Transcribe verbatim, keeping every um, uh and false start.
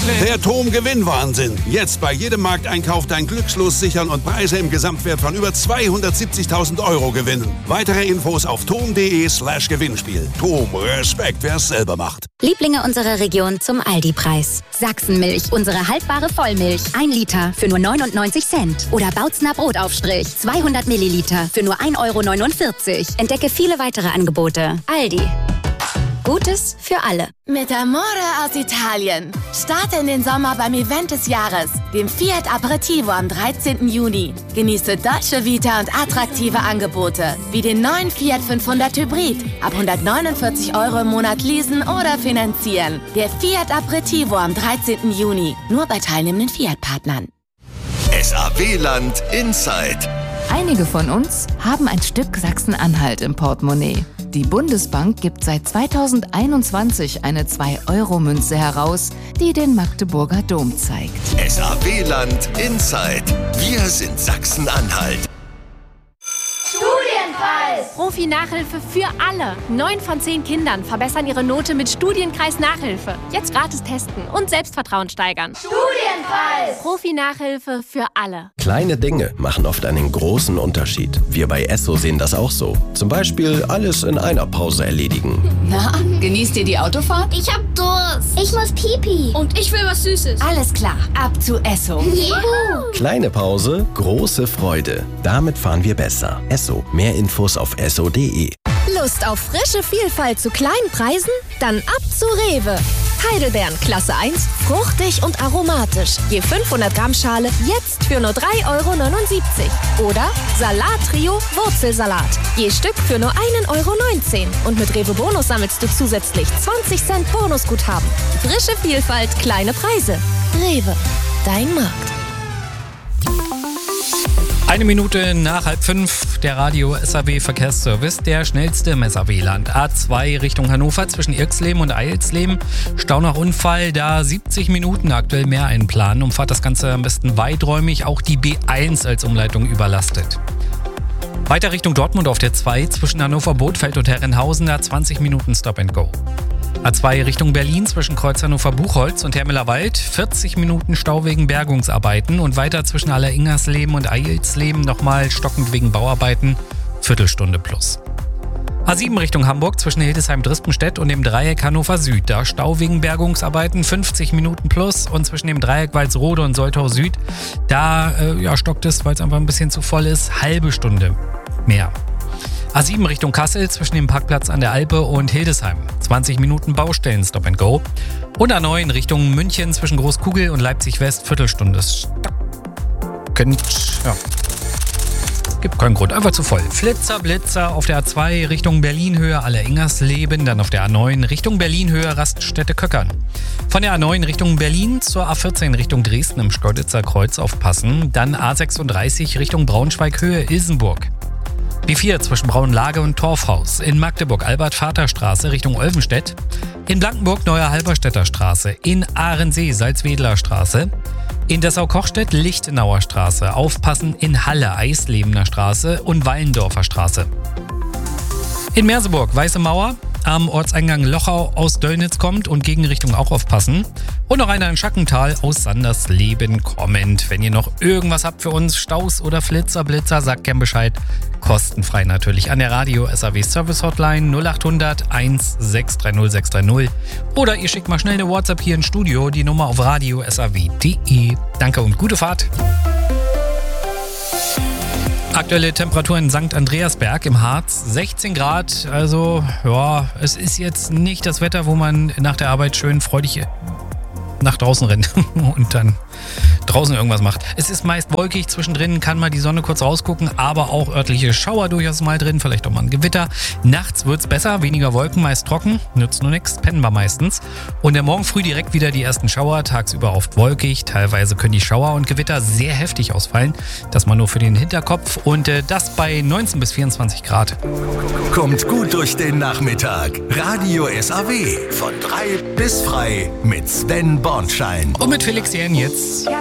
Der T O M Gewinnwahnsinn. Jetzt bei jedem Markteinkauf dein Glückslos sichern und Preise im Gesamtwert von über zweihundertsiebzigtausend Euro gewinnen. Weitere Infos auf tom.de slash Gewinnspiel. T O M, Respekt, wer es selber macht. Lieblinge unserer Region zum Aldi-Preis. Sachsenmilch, unsere haltbare Vollmilch. Ein Liter für nur neunundneunzig Cent. Oder Bautzner Brotaufstrich, zweihundert Milliliter für nur ein Euro neunundvierzig. Entdecke viele weitere Angebote. Aldi. Gutes für alle. Mit Amore aus Italien. Starte in den Sommer beim Event des Jahres, dem Fiat Aperitivo am dreizehnten Juni. Genieße Dolce Vita und attraktive Angebote, wie den neuen Fiat fünfhundert Hybrid. Ab hundertneunundvierzig Euro im Monat leasen oder finanzieren. Der Fiat Aperitivo am dreizehnten Juni. Nur bei teilnehmenden Fiat-Partnern. S A W-Land Inside. Einige von uns haben ein Stück Sachsen-Anhalt im Portemonnaie. Die Bundesbank gibt seit zweitausendeinundzwanzig eine zwei Euro Münze heraus, die den Magdeburger Dom zeigt. S A W-Land Inside. Wir sind Sachsen-Anhalt. Studienkreis! Profi-Nachhilfe für alle. Neun von zehn Kindern verbessern ihre Note mit Studienkreis Nachhilfe. Jetzt gratis testen und Selbstvertrauen steigern. Studienkreis! Profi-Nachhilfe für alle. Kleine Dinge machen oft einen großen Unterschied. Wir bei Esso sehen das auch so. Zum Beispiel alles in einer Pause erledigen. Na, genießt ihr die Autofahrt? Ich hab Durst. Ich muss Pipi. Und ich will was Süßes. Alles klar, ab zu Esso. Juhu. Kleine Pause, große Freude. Damit fahren wir besser. Esso. Mehr Infos auf esso punkt de. Lust auf frische Vielfalt zu kleinen Preisen? Dann ab zu Rewe. Heidelbeeren Klasse eins, fruchtig und aromatisch. Je fünfhundert Gramm Schale jetzt für nur drei Euro neunundsiebzig. Oder Salat-Trio Wurzelsalat. Je Stück für nur ein Euro neunzehn. Und mit Rewe Bonus sammelst du zusätzlich zwanzig Cent Bonusguthaben. Frische Vielfalt, kleine Preise. Rewe, dein Markt. Eine Minute nach halb fünf, der Radio S A W Verkehrsservice, der schnellste im S A W-Land. A zwei Richtung Hannover zwischen Irxleben und Eilsleben. Stau nach Unfall, da siebzig Minuten aktuell mehr einplanen. Umfahrt das Ganze am besten weiträumig, auch die B eins als Umleitung überlastet. Weiter Richtung Dortmund auf der zwei zwischen Hannover Bothfeld und Herrenhausen, da zwanzig Minuten Stop and Go. A zwei Richtung Berlin zwischen Kreuz Hannover-Buchholz und Hermelerwald, vierzig Minuten Stau wegen Bergungsarbeiten und weiter zwischen Alleringersleben und Eilsleben nochmal stockend wegen Bauarbeiten, Viertelstunde plus. A sieben Richtung Hamburg zwischen Hildesheim-Drispenstedt und dem Dreieck Hannover Süd, da Stau wegen Bergungsarbeiten, fünfzig Minuten plus und zwischen dem Dreieck Walsrode und Soltau Süd, da äh, ja, stockt es, weil es einfach ein bisschen zu voll ist, halbe Stunde mehr. A sieben Richtung Kassel zwischen dem Parkplatz an der Alpe und Hildesheim. zwanzig Minuten Baustellen Stop and Go. Und A neun Richtung München zwischen Großkugel und Leipzig West. Viertelstunde Stockend. Ja. Gibt keinen Grund, einfach zu voll. Flitzer, Blitzer auf der A zwei Richtung Berlin-Höhe Alleringersleben. Dann auf der A neun Richtung Berlin-Höhe Raststätte Köckern. Von der A neun Richtung Berlin zur A vierzehn Richtung Dresden im Schkeuditzer Kreuz aufpassen. Dann A sechsunddreißig Richtung Braunschweig-Höhe Ilsenburg. B vier zwischen Braunlage und Torfhaus. In Magdeburg Albert-Vater-Straße Richtung Olvenstedt. In Blankenburg Neue Halberstädter Straße. In Ahrensee Salzwedler Straße. In Dessau-Kochstedt Lichtenauer Straße. Aufpassen in Halle Eislebener Straße und Wallendorfer Straße. In Merseburg Weiße Mauer. Am Ortseingang Lochau aus Döllnitz kommt und Gegenrichtung auch aufpassen. Und noch einer in Schackental aus Sandersleben kommend. Wenn ihr noch irgendwas habt für uns, Staus oder Flitzer, Blitzer, sagt gern Bescheid. Kostenfrei natürlich an der Radio S A W Service Hotline null acht hundert eins sechs drei null sechs drei null. Oder ihr schickt mal schnell eine WhatsApp hier ins Studio, die Nummer auf radio s a w punkt de. Danke und gute Fahrt. Aktuelle Temperatur in Sankt Andreasberg im Harz, sechzehn Grad. Also, ja, es ist jetzt nicht das Wetter, wo man nach der Arbeit schön freudig nach draußen rennt und dann draußen irgendwas macht. Es ist meist wolkig, zwischendrin kann mal die Sonne kurz rausgucken, aber auch örtliche Schauer durchaus mal drin, vielleicht auch mal ein Gewitter. Nachts wird's besser, weniger Wolken, meist trocken, nützt nur nichts, pennen wir meistens. Und der Morgen früh direkt wieder die ersten Schauer, tagsüber oft wolkig, teilweise können die Schauer und Gewitter sehr heftig ausfallen. Das mal nur für den Hinterkopf und äh, das bei neunzehn bis vierundzwanzig Grad. Kommt gut durch den Nachmittag. Radio S A W von drei bis frei mit Sven Bornschein. Und mit Felix Jähn jetzt.